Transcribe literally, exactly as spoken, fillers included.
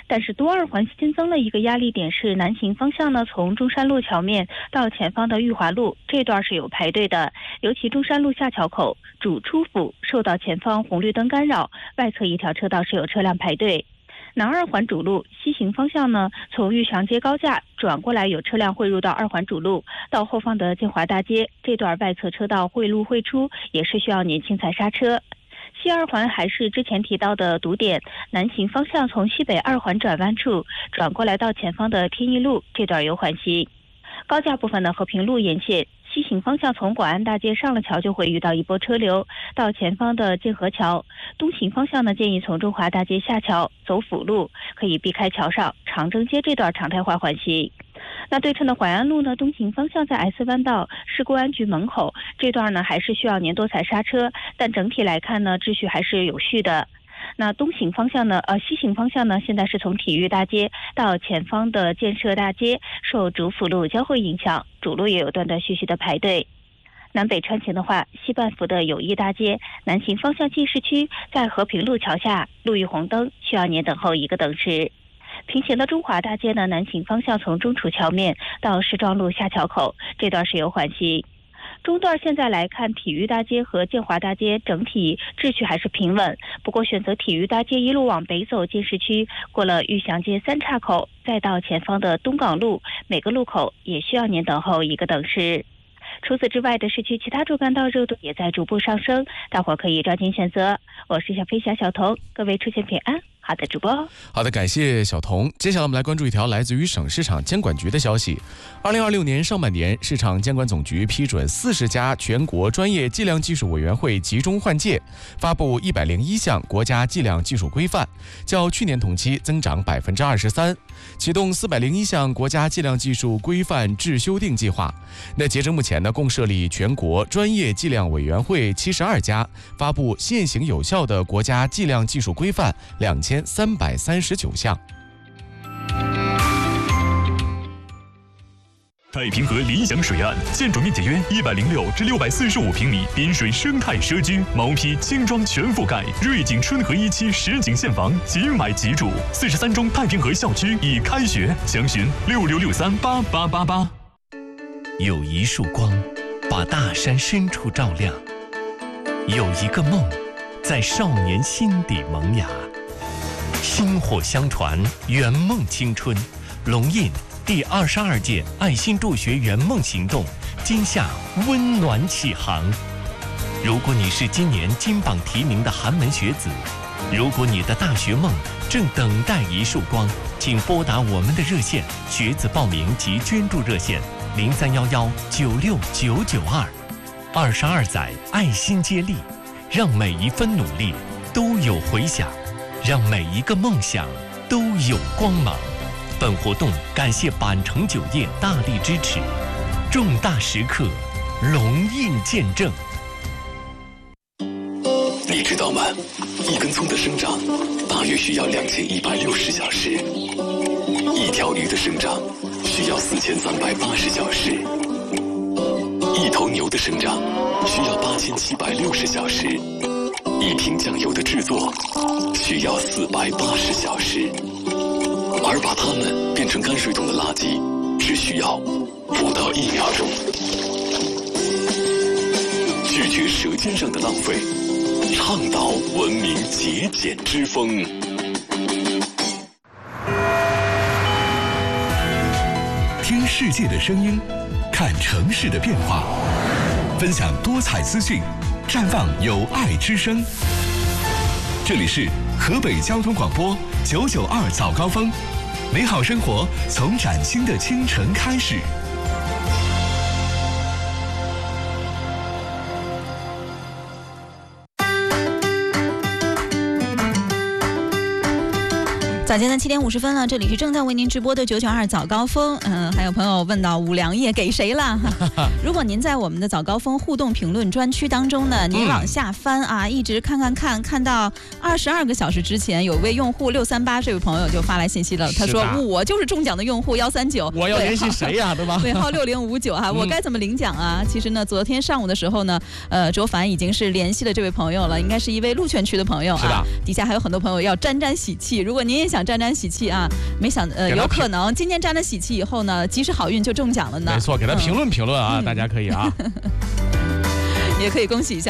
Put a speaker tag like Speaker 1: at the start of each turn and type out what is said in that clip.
Speaker 1: 但是多二环新增了一个压力点，是南行方向呢，从中山路桥面到前方的裕华路这段是有排队的，尤其中山路下桥口主出府受到前方红绿灯干扰，外侧一条车道是有车辆排队。南二环主路西行方向呢，从玉祥街高架转过来有车辆汇入到二环主路，到后方的建华大街这段外侧车道汇入汇出也是需要年轻踩刹车。西二环还是之前提到的堵点，南行方向从西北二环转弯处转过来到前方的天一路这段有缓行。高架部分的和平路沿线西行方向从广安大街上了桥就会遇到一波车流，到前方的建和桥。东行方向呢，建议从中华大街下桥走辅路，可以避开桥上长征街这段常态化缓行。那对称的淮安路呢，东行方向在 S 弯道市公安局门口这段呢，还是需要年多踩刹车，但整体来看呢，秩序还是有序的。那东行方向呢，呃，西行方向呢，现在是从体育大街到前方的建设大街，受主辅路交汇影响，主路也有断断续续的排队。南北穿行的话，西半幅的友谊大街南行方向进市区，在和平路桥下路遇红灯，需要年等候一个等时。平行的中华大街呢，南行方向从中储桥面到市庄路下桥口这段是有缓行。中段现在来看，体育大街和建华大街整体秩序还是平稳，不过选择体育大街一路往北走进市区，过了玉祥街三岔口，再到前方的东港路，每个路口也需要年等候一个等时。除此之外的市区其他主干道热度也在逐步上升，大伙可以抓紧选择。我是小飞侠小童，各位出行平安。好的，主播。
Speaker 2: 好的，感谢小童。接下来我们来关注一条来自于省市场监管局的消息。二零二六年上半年，市场监管总局批准四十家全国专业计量技术委员会集中换届，发布一百零一项国家计量技术规范，较去年同期增长百分之二十三，启动四百零一项国家计量技术规范制修订计划。那截至目前呢，共设立全国专业计量委员会七十二家，发布现行有效的国家计量技术规范两千三百三十九项。
Speaker 3: 太平河理想水岸，建筑面积约一百零六至六百四十五平米，滨水生态社区，毛坯轻装全覆盖，瑞景春和一期实景现房，即买即住。四十三中太平河校区已开学，详询六六六三八八八八。
Speaker 4: 有一束光，把大山深处照亮；有一个梦，在少年心底萌芽。薪火相传，圆梦青春。龙印第二十二届爱心助学圆梦行动今夏温暖启航。如果你是今年金榜题名的寒门学子，如果你的大学梦正等待一束光，请拨打我们的热线学子报名及捐助热线零三幺幺九六九九二。二十二载爱心接力，让每一分努力都有回响，让每一个梦想都有光芒。本活动感谢板城酒业大力支持，重大时刻，龙印见证。
Speaker 5: 你知道吗？一根葱的生长大约需要两千一百六十小时，一条鱼的生长需要四千三百八十小时，一头牛的生长需要八千七百六十小时，一瓶酱油的制作需要四百八十小时。而把它们变成泔水桶的垃圾，只需要不到一秒钟。拒绝舌尖上的浪费，倡导文明节俭之风。
Speaker 6: 听世界的声音，看城市的变化，分享多彩资讯，绽放有爱之声。这里是河北交通广播九九二早高峰，美好生活从崭新的清晨开始。
Speaker 7: 早间的七点五十分了，这里是正在为您直播的九九二早高峰。嗯、呃，还有朋友问到五粮液给谁了？如果您在我们的早高峰互动评论专区当中呢，您往下翻啊，一直看看看，看到二十二个小时之前，有位用户六三八这位朋友就发来信息了，他说我就是中奖的用户幺三九，
Speaker 2: 我要联系谁呀、啊？对吧？
Speaker 7: 尾号六零五九哈，我该怎么领奖啊？其实呢，昨天上午的时候呢，呃，卓凡已经是联系了这位朋友了，应该是一位鹿泉区的朋友啊。
Speaker 2: 是的，
Speaker 7: 底下还有很多朋友要沾沾喜气，如果您也想想沾沾喜气啊，没想呃有可能今天沾了喜气以后呢，及时好运就中奖了呢。
Speaker 2: 没错，给他评论评论啊，嗯、大家可以啊，
Speaker 7: 也可以恭喜一下。